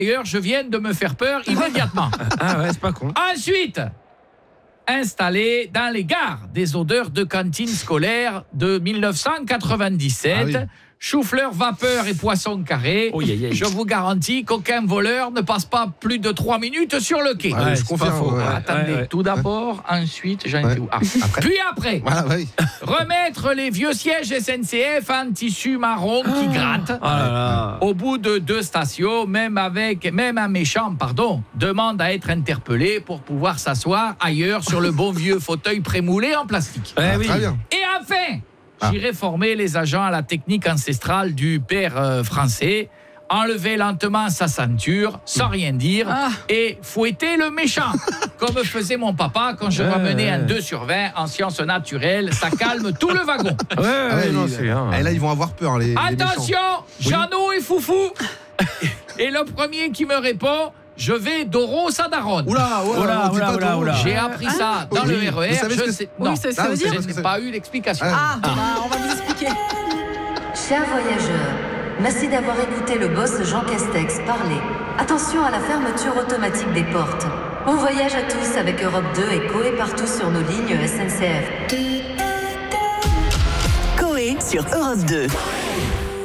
D'ailleurs, je viens de me faire peur immédiatement. Ah ouais, c'est pas con. Ensuite, installé dans les gares des odeurs de cantine scolaire de 1997. Ah oui. Chou-fleur, vapeur et poisson carré. Oh, yeah, yeah. Je vous garantis qu'aucun voleur ne passe pas plus de 3 minutes sur le quai. Ouais, je c'est confirme. pas faux, ouais. Attendez, ouais. tout d'abord, ensuite, j'en Ouais. étais où ? Après. Puis après, Voilà, oui. remettre les vieux sièges SNCF en tissu marron qui grattent. Ah là là. Au bout de 2 stations, même un méchant, demande à être interpellé pour pouvoir s'asseoir ailleurs sur le bon vieux fauteuil prémoulé en plastique. Eh oui. Très bien. Et enfin, j'irai former les agents à la technique ancestrale du père français, enlever lentement sa ceinture, sans rien dire, et fouetter le méchant, comme faisait mon papa quand je ramenais un 2/20 en sciences naturelles. Ça calme tout le wagon. Ouais, Ah ouais, non, ils- c'est bien. là, ils vont avoir peur, les Attention, méchants. Jeannot et Foufou. Et le premier qui me répond, je vais d'Oro Sadaron. Oula, Oula, on dit pas oula, trop. oula. J'ai appris ça dans Oui. le RER. Vous savez ce Je que sais, c'est non, Oui, c'est ce que Ah, ça veut vous dire. savez je ce que n'ai c'est. pas eu d'explication. Ah, on va vous expliquer. Chers voyageurs, merci d'avoir écouté le boss Jean Castex parler. Attention à la fermeture automatique des portes. Bon voyage à tous avec Europe 2 et Coé partout sur nos lignes SNCF. Coé sur Europe 2.